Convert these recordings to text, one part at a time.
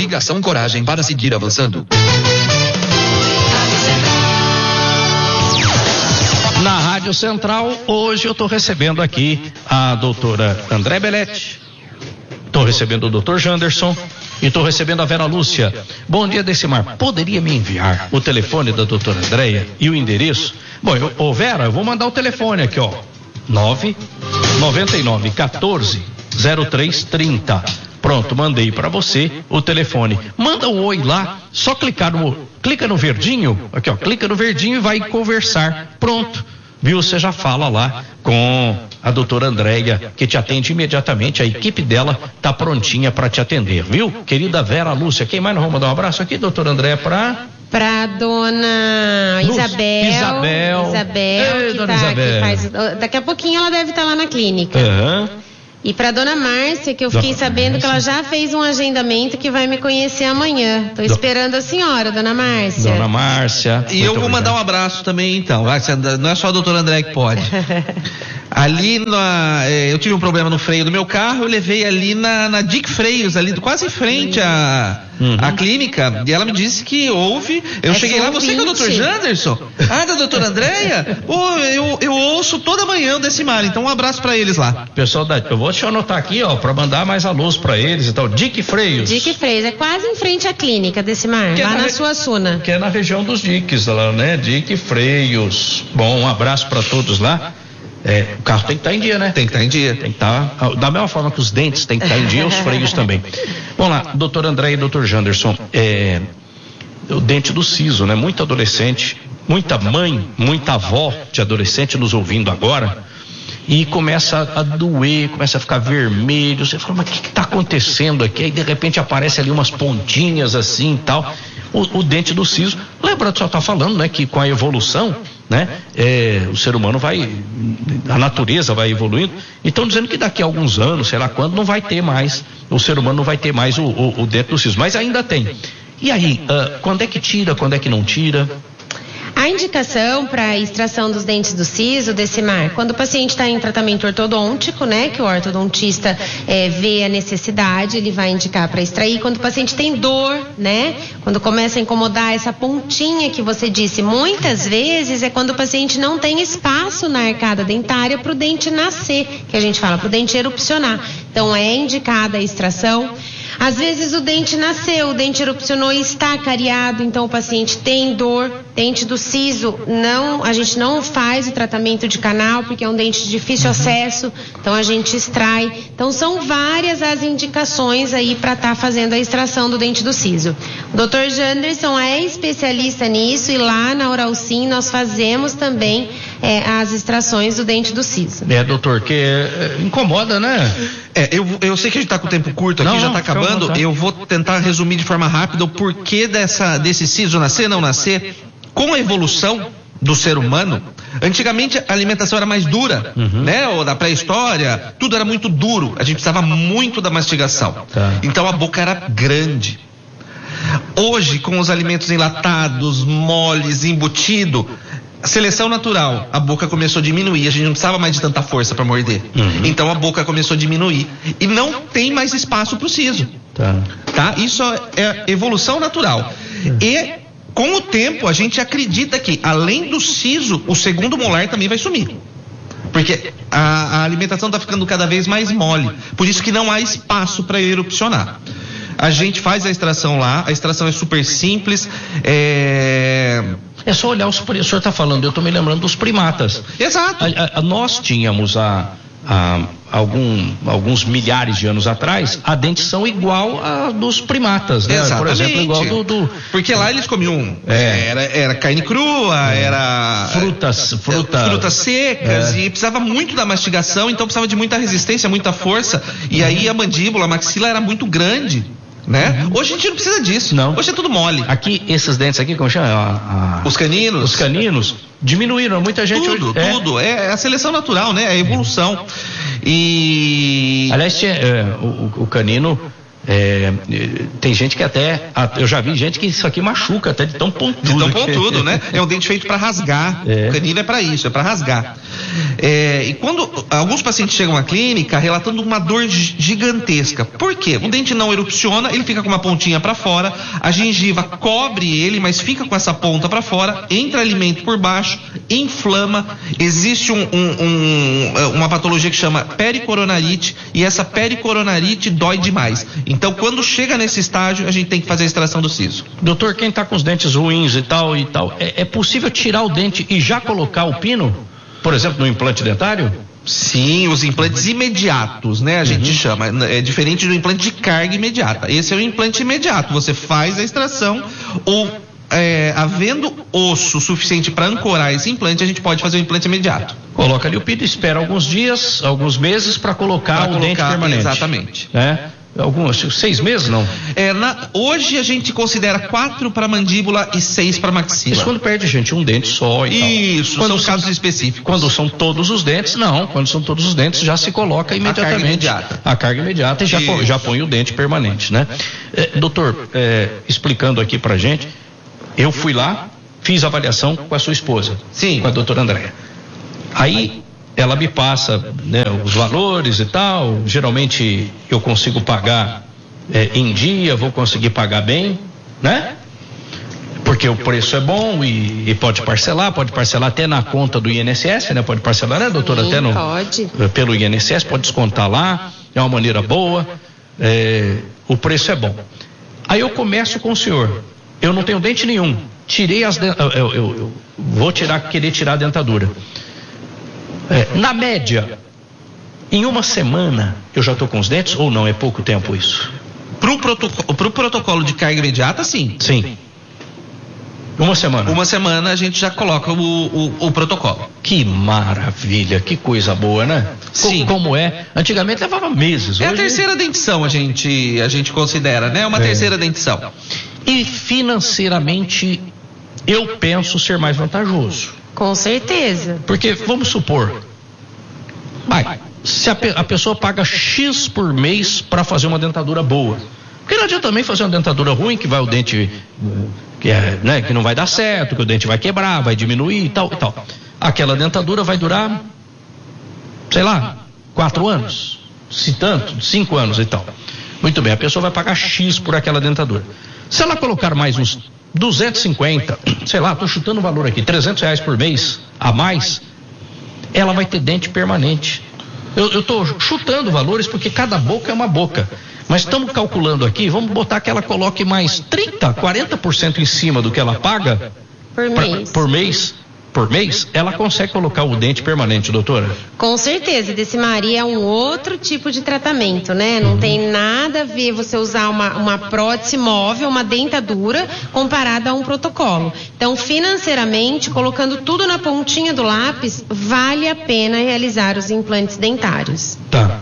obrigação e coragem para seguir avançando. Na Rádio Central, hoje eu estou recebendo aqui a doutora André Belletti, estou recebendo o doutor Janderson e estou recebendo a Vera Lúcia. Bom dia, Decimar. Poderia me enviar o telefone da doutora Andréia e o endereço? Bom, Vera, eu vou mandar o telefone aqui, ó. 999 14 0330. Pronto, mandei para você o telefone. Manda um oi lá, só clica no verdinho, aqui ó, clica no verdinho e vai conversar. Pronto, viu? Você já fala lá com a doutora Andréia, que te atende imediatamente. A equipe dela tá prontinha para te atender, viu? Querida Vera Lúcia, quem mais nós vamos mandar um abraço aqui, doutora Andréia, pra dona Isabel. Ei, dona Isabel. Daqui a pouquinho ela deve estar lá na clínica. E pra dona Márcia, que eu fiquei sabendo que ela já fez um agendamento que vai me conhecer amanhã. Tô esperando a senhora, dona Márcia. Dona Márcia. E eu vou mandar um abraço também, então. Não é só a doutora André que pode. Ali eu tive um problema no freio do meu carro, eu levei ali na Dick Freios, ali quase em frente à clínica, e ela me disse que houve. Eu cheguei lá, você que é o doutor Janderson? Ah, da doutora Andréia? Pô, eu ouço toda manhã o Decimar, então um abraço pra eles lá. Pessoal, eu vou te anotar aqui, ó, pra mandar mais alôs pra eles e tal. Dick Freios. Dick Freios, é quase em frente à clínica, Decimar, lá na Suassuna. Que é na região dos Dicks, lá, né? Dick Freios. Bom, um abraço pra todos lá. O carro tem que estar em dia, né? Tem que estar em dia. Tem que estar, da mesma forma que os dentes tem que estar em dia, os freios também. Vamos lá, doutor André e doutor Janderson, o dente do siso, né? Muito adolescente, muita mãe, muita avó de adolescente nos ouvindo agora, e começa a doer, começa a ficar vermelho. Você fala, mas o que está acontecendo aqui? Aí de repente aparece ali umas pontinhas assim e tal. O dente do siso, lembra que só está falando, né, que com a evolução, né, o ser humano a natureza vai evoluindo, e estão dizendo que daqui a alguns anos, sei lá quando, não vai ter mais, o ser humano não vai ter mais o dente do siso, mas ainda tem. E aí, quando é que tira, quando é que não tira? A indicação para extração dos dentes do siso, Decimar, quando o paciente está em tratamento ortodôntico, né, que o ortodontista vê a necessidade, ele vai indicar para extrair. Quando o paciente tem dor, né, quando começa a incomodar essa pontinha que você disse, muitas vezes é quando o paciente não tem espaço na arcada dentária para o dente nascer, que a gente fala, para o dente erupcionar. Então é indicada a extração. Às vezes o dente nasceu, o dente erupcionou e está cariado, então o paciente tem dor. Dente do siso, a gente não faz o tratamento de canal, porque é um dente de difícil acesso, então a gente extrai. Então são várias as indicações aí para estar fazendo a extração do dente do siso. O Dr. Janderson é especialista nisso, e lá na Oralsim nós fazemos também as extrações do dente do siso. Doutor, que incomoda, né? Eu sei que a gente está com o tempo curto aqui, já está acabando. Eu vou tentar resumir de forma rápida o porquê desse siso nascer, não nascer. Com a evolução do ser humano, antigamente a alimentação era mais dura, né? Ou da pré-história, tudo era muito duro. A gente precisava muito da mastigação. Então a boca era grande. Hoje, com os alimentos enlatados, moles, embutido, a seleção natural, a boca começou a diminuir, a gente não precisava mais de tanta força para morder. Então a boca começou a diminuir e não tem mais espaço para o siso. Tá? Isso é evolução natural. E com o tempo a gente acredita que, além do siso, o segundo molar também vai sumir. Porque a alimentação está ficando cada vez mais mole. Por isso que não há espaço para erupcionar. A gente faz a extração lá, a extração é super simples. É só olhar o senhor está falando, eu estou me lembrando dos primatas. Exato. Nós tínhamos alguns milhares de anos atrás, a dentição igual a dos primatas, né? Exatamente. Por exemplo, igual do... Porque lá eles comiam, era carne crua, era... Frutas secas, e precisava muito da mastigação, então precisava de muita resistência, muita força, e aí a mandíbula, a maxila era muito grande, né? Hoje a gente não precisa disso. Não. Hoje é tudo mole. Aqui, esses dentes aqui, como chama? Os caninos. Os caninos diminuíram, muita gente tudo, hoje... Tudo, é a seleção natural, né? É a evolução. E... Aliás, o canino Tem gente que eu já vi gente que isso aqui machuca até de tão pontudo. De tão pontudo, né? É um dente feito para rasgar. O canino é para isso, é para rasgar. E quando alguns pacientes chegam à clínica relatando uma dor gigantesca. Por quê? O dente não erupciona, ele fica com uma pontinha para fora, a gengiva cobre ele, mas fica com essa ponta para fora, entra alimento por baixo, inflama, existe uma patologia que chama pericoronarite, e essa pericoronarite dói demais. Então, quando chega nesse estágio, a gente tem que fazer a extração do siso. Doutor, quem está com os dentes ruins e tal, é possível tirar o dente e já colocar o pino? Por exemplo, no implante dentário? Sim, os implantes imediatos, né? A gente chama. É diferente do implante de carga imediata. Esse é o implante imediato. Você faz a extração ou... havendo osso suficiente para ancorar esse implante, a gente pode fazer o implante imediato. Coloca ali o pino, espera alguns dias, alguns meses para colocar o dente permanente. Exatamente. 6 meses, não? Hoje a gente considera 4 para mandíbula e 6 para maxila. Isso quando perde, gente, um dente só e Isso, tal. são casos específicos. Quando são todos os dentes, não. Quando são todos os dentes, já se coloca imediatamente. A carga imediata e já põe o dente permanente, né? Doutor, explicando aqui pra gente, eu fui lá, fiz a avaliação com a sua esposa. Sim. Com a doutora Andréia. Aí ela me passa, né, os valores e tal. Geralmente eu consigo pagar em dia, vou conseguir pagar bem, né? Porque o preço é bom e pode parcelar até na conta do INSS, né? Pode parcelar, né, doutora? Sim, até pode. Pelo INSS, pode descontar lá, é uma maneira boa, o preço é bom. Aí eu começo com o senhor, eu não tenho dente nenhum, tirei eu vou querer tirar a dentadura. Na média, em uma semana, eu já estou com os dentes ou não? É pouco tempo isso? Pro protocolo de carga imediata, sim. Sim. Uma semana? Uma semana a gente já coloca o protocolo. Que maravilha, que coisa boa, né? Sim. Como é? Antigamente levava meses. É a terceira dentição, a gente considera, né? Uma terceira dentição. E financeiramente, eu penso ser mais vantajoso. Com certeza. Porque, vamos supor, se a pessoa paga X por mês para fazer uma dentadura boa. Porque não adianta também fazer uma dentadura ruim, que vai o dente, que não vai dar certo, que o dente vai quebrar, vai diminuir e tal e tal. Aquela dentadura vai durar, 4 anos, se tanto, 5 anos e tal. Muito bem, a pessoa vai pagar X por aquela dentadura. Se ela colocar mais uns 250, tô chutando o valor aqui, R$300 por mês a mais, ela vai ter dente permanente. Eu tô chutando valores porque cada boca é uma boca. Mas estamos calculando aqui, vamos botar que ela coloque mais 30%, 40% em cima do que ela paga por mês, ela consegue colocar o dente permanente, doutora? Com certeza, Decimaria é um outro tipo de tratamento, né? Não tem nada a ver você usar uma prótese móvel, uma dentadura, comparada a um protocolo. Então, financeiramente, colocando tudo na pontinha do lápis, vale a pena realizar os implantes dentários. Tá.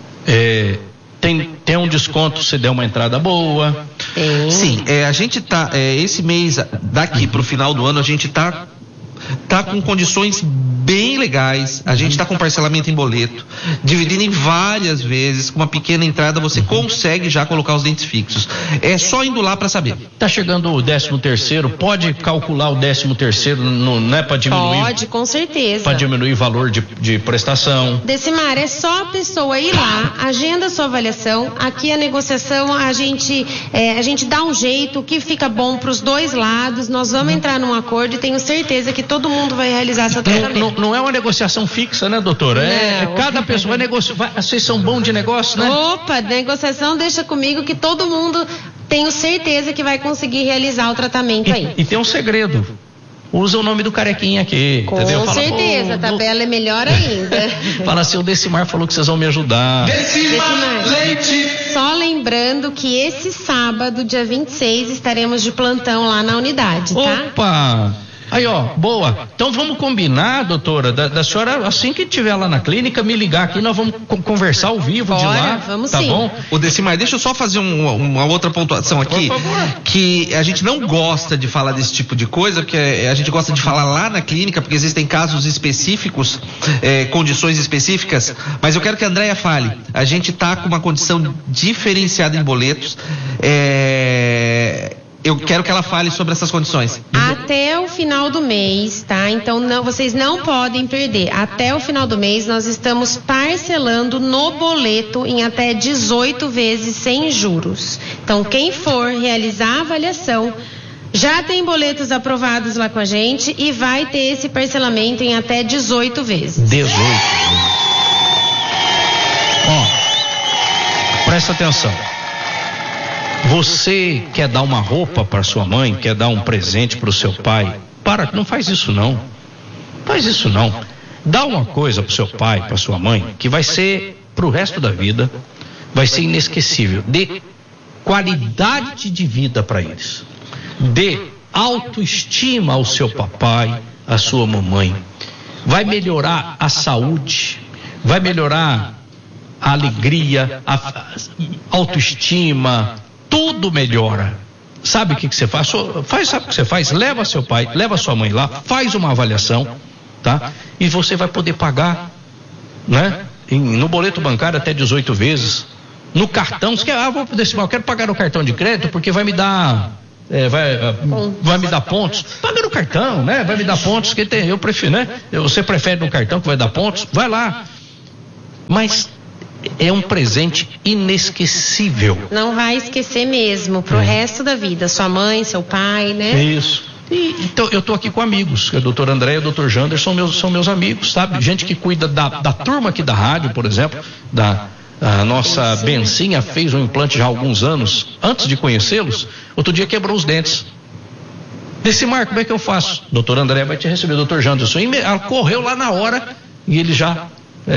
Tem um desconto se der uma entrada boa? Sim, a gente tá, esse mês, daqui pro final do ano, a gente tá com condições bem legais. A gente está com parcelamento em boleto, dividindo em várias vezes. Com uma pequena entrada você consegue já colocar os dentes fixos. É só indo lá para saber. Tá chegando o 13º, pode calcular o 13º, não é para diminuir? Pode, com certeza. Para diminuir o valor de prestação. Decimar, é só a pessoa ir lá, agenda a sua avaliação. Aqui a negociação a gente dá um jeito que fica bom para os dois lados. Nós vamos entrar num acordo e tenho certeza que todo mundo vai realizar seu tratamento. Não é uma negociação fixa, né, doutora? Cada pessoa vai negociar. Vocês são bons de negócio, né? Opa, negociação deixa comigo que todo mundo tenho certeza que vai conseguir realizar o tratamento aí. E tem um segredo. Usa o nome do carequinha aqui. Com certeza, a tabela é melhor ainda. Fala assim, o Decimar falou que vocês vão me ajudar. Decimar Leite. Só lembrando que esse sábado, dia 26, estaremos de plantão lá na unidade, tá? Opa! Aí, ó, boa. Então vamos combinar, doutora, da senhora, assim que estiver lá na clínica, me ligar aqui, nós vamos conversar ao vivo de lá. Vamos tá sim. Bom? O Decimar, deixa eu só fazer uma outra pontuação aqui. Por favor. Que a gente não gosta de falar desse tipo de coisa, porque a gente gosta de falar lá na clínica, porque existem casos específicos, condições específicas, mas eu quero que a Andréia fale. A gente está com uma condição diferenciada em boletos. Eu quero que ela fale sobre essas condições. Até o final do mês, tá? Então vocês não podem perder. Até o final do mês nós estamos parcelando no boleto em até 18 vezes sem juros. Então quem for realizar a avaliação já tem boletos aprovados lá com a gente e vai ter esse parcelamento em até 18 vezes. 18. Ó, presta atenção. Você quer dar uma roupa para sua mãe, quer dar um presente para o seu pai? Não faz isso não. Faz isso não. Dá uma coisa para o seu pai, para sua mãe, que vai ser para o resto da vida, vai ser inesquecível. Dê qualidade de vida para eles. Dê autoestima ao seu papai, à sua mamãe. Vai melhorar a saúde, vai melhorar a alegria, a autoestima. Tudo melhora. Sabe o que você faz? Sabe o que você faz? Leva seu pai, leva sua mãe lá, faz uma avaliação, tá? E você vai poder pagar, né? No boleto bancário até 18 vezes. No cartão, você quer, vou Decimar, eu quero pagar no cartão de crédito porque vai me dar, vai me dar pontos. Paga no cartão, né? Vai me dar pontos, que eu prefiro, né? Você prefere no cartão que vai dar pontos? Vai lá. Mas é um presente inesquecível. Não vai esquecer mesmo, pro resto da vida. Sua mãe, seu pai, né? Isso. Então, eu tô aqui com amigos. A doutora Andréia e o doutor Jander são meus amigos, sabe? Gente que cuida da turma aqui da rádio, por exemplo. A nossa Bencinha fez um implante já há alguns anos. Antes de conhecê-los, outro dia quebrou os dentes. Decimar, como é que eu faço? Doutora Andréia vai te receber, doutor Janderson. Ela correu lá na hora e ele já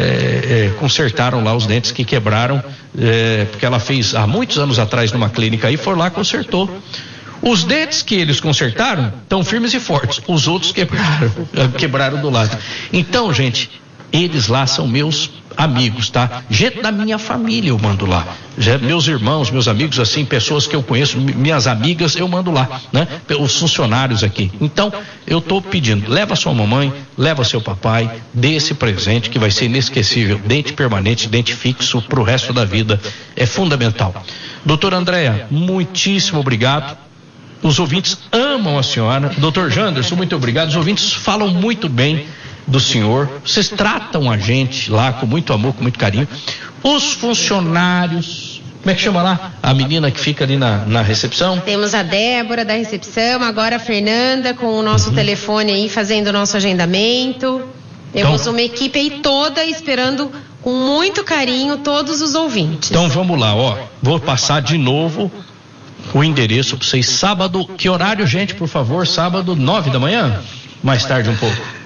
consertaram lá os dentes que quebraram, porque ela fez há muitos anos atrás numa clínica aí, foi lá, consertou. Os dentes que eles consertaram estão firmes e fortes, os outros quebraram do lado. Então, gente, eles lá são meus amigos, tá? Gente da minha família eu mando lá. Meus irmãos, meus amigos, assim, pessoas que eu conheço, minhas amigas, eu mando lá, né? Os funcionários aqui. Então, eu tô pedindo, leva sua mamãe, leva seu papai, dê esse presente que vai ser inesquecível, dente permanente, dente fixo pro resto da vida. É fundamental. Doutora Andréia, muitíssimo obrigado. Os ouvintes amam a senhora. Doutor Janderson, muito obrigado. Os ouvintes falam muito bem do senhor, vocês tratam a gente lá com muito amor, com muito carinho. Os funcionários, como é que chama lá? A menina que fica ali na recepção? Temos a Débora da recepção, agora a Fernanda com o nosso telefone aí fazendo o nosso agendamento. Temos uma equipe aí toda esperando com muito carinho todos os ouvintes. Então vamos lá, ó, vou passar de novo o endereço para vocês. Sábado, que horário, gente, por favor? Sábado, 9 da manhã? Mais tarde um pouco.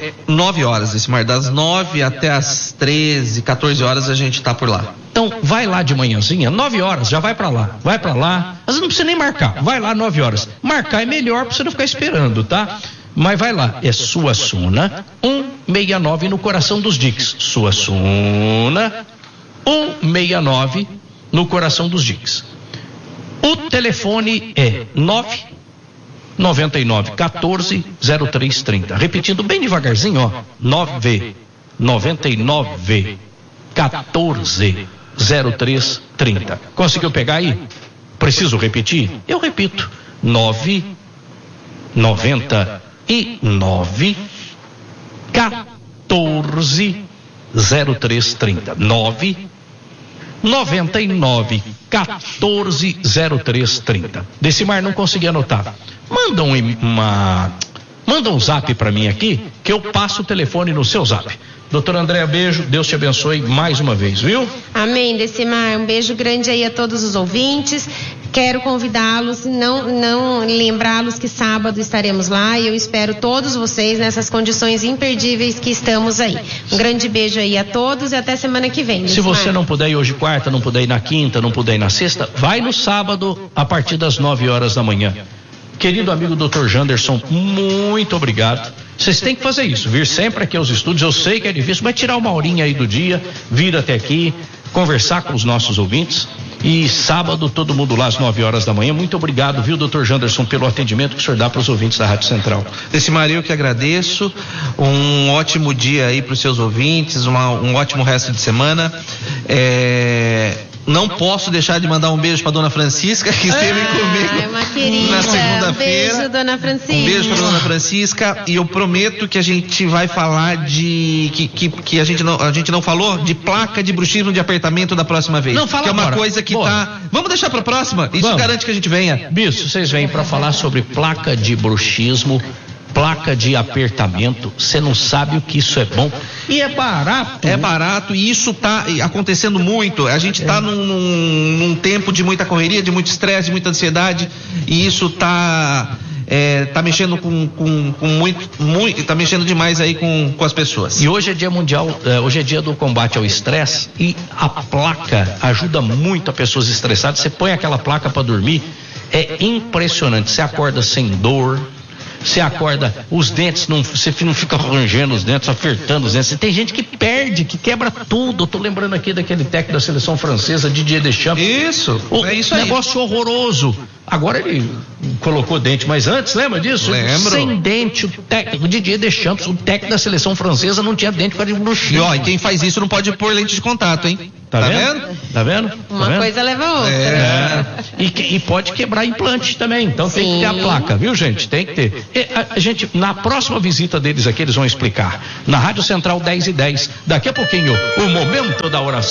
9 horas, Decimar, das 9 até as 13, 14 horas a gente tá por lá. Então, vai lá de manhãzinha, 9 horas, já vai pra lá. Às vezes não precisa nem marcar, vai lá 9 horas. Marcar é melhor pra você não ficar esperando, tá? Mas vai lá, é Suassuna 169 no coração dos Diques. Suassuna 169 no coração dos Diques. O telefone é 999-14-0330. Repetindo bem devagarzinho, ó. 999-14-0330. Conseguiu pegar aí? Preciso repetir? Eu repito. 999-14-0330. 999-14-0330. Decimar, não consegui anotar. Manda um zap para mim aqui, que eu passo o telefone no seu zap. Doutora Andréia, beijo, Deus te abençoe mais uma vez, viu? Amém, Decimar, um beijo grande aí a todos os ouvintes. Quero convidá-los, não lembrá-los que sábado estaremos lá e eu espero todos vocês nessas condições imperdíveis que estamos aí. Um grande beijo aí a todos e até semana que vem. Se você não puder ir hoje quarta, não puder ir na quinta, não puder ir na sexta, vai no sábado a partir das 9 horas da manhã. Querido amigo Dr. Janderson, muito obrigado. Vocês têm que fazer isso, vir sempre aqui aos estúdios. Eu sei que é difícil, mas tirar uma horinha aí do dia, vir até aqui, conversar com os nossos ouvintes. E sábado, todo mundo lá às 9 horas da manhã. Muito obrigado, viu, Dr. Janderson, pelo atendimento que o senhor dá para os ouvintes da Rádio Central. Decimar, eu que agradeço. Um ótimo dia aí para os seus ouvintes, um ótimo resto de semana. Não posso deixar de mandar um beijo para dona Francisca, que esteve comigo uma querida. Na segunda-feira. Um beijo, dona Francisca. Um beijo para dona Francisca. E eu prometo que a gente vai falar de que a gente não falou de placa de bruxismo de apertamento da próxima vez. Não, fala que é uma agora. coisa que tá. Vamos deixar para próxima. Isso garante que a gente venha. Bicho, vocês vêm para falar sobre placa de bruxismo, placa de apertamento. Você não sabe o que isso é bom. E é barato. É barato e isso tá acontecendo muito. A gente tá num tempo de muita correria, de muito estresse, de muita ansiedade, e isso tá mexendo tá mexendo demais aí com as pessoas. E hoje é dia mundial, hoje é dia do combate ao estresse, e a placa ajuda muito a pessoas estressadas. Você põe aquela placa para dormir, é impressionante. Você acorda sem dor. Você acorda, os dentes, você não fica rangendo os dentes, apertando os dentes. Tem gente que perde, que quebra tudo. Eu tô lembrando aqui daquele técnico da seleção francesa, Didier Deschamps. Isso, é isso aí. Negócio horroroso. Agora ele colocou dente, mas antes, lembra disso? Lembro. Sem dente, o Didier Deschamps, o técnico da seleção francesa, não tinha dente para bruxismo. E quem faz isso não pode pôr lente de contato, hein? Tá vendo? Tá vendo? Uma coisa leva a outra. E pode quebrar implante também. Então tem que ter a placa, viu, gente? Tem que ter. A gente, na próxima visita deles aqui, eles vão explicar. Na Rádio Central 10:10. Daqui a pouquinho, o Momento da Oração.